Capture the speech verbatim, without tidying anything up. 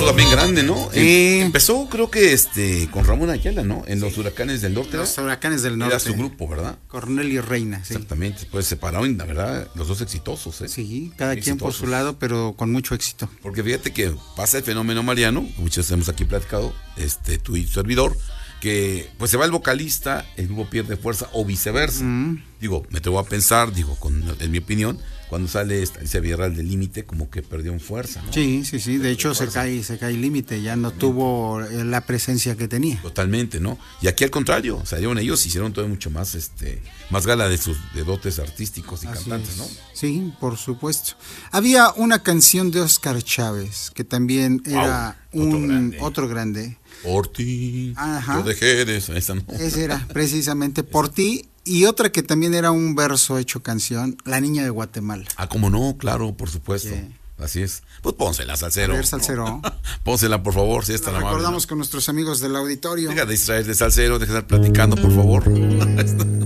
también grande, ¿no? Sí. Em- Empezó, creo que este con Ramón Ayala, ¿no? En los Huracanes del Norte. Los ¿verdad? Huracanes del Norte. Era su grupo, ¿verdad? Cornelio Reina, sí. Exactamente. Pues separaron, la verdad, los dos exitosos, ¿eh? Sí, cada Muy quien por exitosos. su lado, pero con mucho éxito. Porque fíjate que pasa el fenómeno Mariano, muchos hemos aquí platicado, este, tú y tu servidor, que pues se va el vocalista, el grupo pierde fuerza o viceversa. Mm. Digo, me atrevo a pensar, digo, con, en mi opinión, cuando sale esta Alicia Villarreal del Límite, como que perdió en fuerza, ¿no? Sí, sí, sí. De hecho, se cae, se cae el límite. Ya no tuvo eh, la presencia que tenía. Totalmente, ¿no? Y aquí al contrario, salieron ellos, hicieron todo mucho más, este, más gala de sus de dotes artísticos y Así cantantes, es. ¿no? Sí, por supuesto. Había una canción de Óscar Chávez que también era Wow, otro un grande. otro grande. Por ti, Ajá. yo dejé de esa, esa no. Ese era precisamente Por ti. Y otra que también era un verso hecho canción, La Niña de Guatemala. Ah, cómo no, claro, por supuesto. Sí. Así es. Pues pónsela, Salcero. A ver, Salcero. Pónsela, por favor, si es Lo tan amable. recordamos ¿no? con nuestros amigos del auditorio. Deja de distraerte, Salcero, deja de estar platicando, por favor.